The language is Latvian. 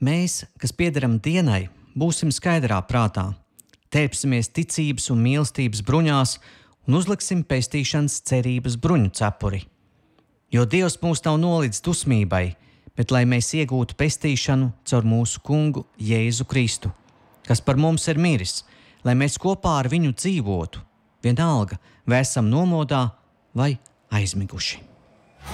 Mēs, kas piederam dienai, būsim skaidrā prātā, tērpsimies ticības un mīlestības bruņās un uzliksim pestīšanas cerības bruņu cepuri. Jo Dievs mūs nav nolīdz dusmībai, bet lai mēs iegūtu pestīšanu caur mūsu Kungu Jēzu Kristu, kas par mums ir miris, lai mēs kopā ar viņu dzīvotu, vienalga, vai esam nomodā vai aizmiguši.